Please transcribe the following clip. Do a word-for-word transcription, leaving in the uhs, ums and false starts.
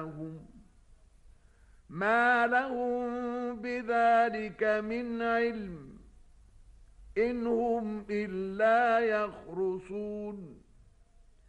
ما لهم بذلك من علم إن هم إلا يخرصون